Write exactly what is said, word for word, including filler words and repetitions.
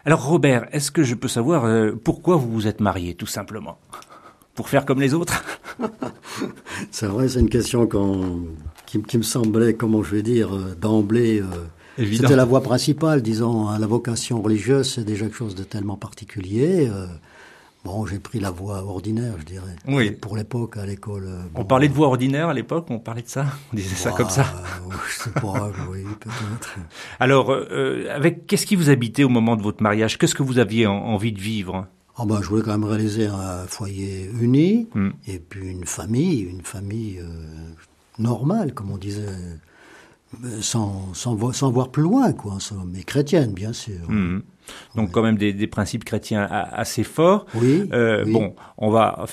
Alors Robert, est-ce que je peux savoir euh, pourquoi vous vous êtes marié, tout simplement? Pour faire comme les autres? C'est vrai, c'est une question qu'on, qui, qui me semblait, comment je vais dire, euh, d'emblée, euh, Évident. c'était la voie principale, disons. Hein, la vocation religieuse, c'est déjà quelque chose de tellement particulier. Euh, bon, j'ai pris la voie ordinaire, je dirais. Oui. Pour l'époque, à l'école. Euh, On bon, parlait de voie ordinaire à l'époque, on parlait de ça, on disait ça bah, comme ça. euh, je sais pas, oui, peut-être. Alors, euh, avec qu'est-ce qui vous habitait au moment de votre mariage? Qu'est-ce que vous aviez en, envie de vivre? Ah ben, je voulais quand même réaliser un foyer uni, Hmm. et puis une famille, une famille euh, normale, comme on disait, euh, sans, sans, vo- sans voir plus loin, quoi, en somme, mais chrétienne, bien sûr. Mhm. Donc quand même des, des principes chrétiens a- assez forts. Oui, Euh, oui. Bon, on va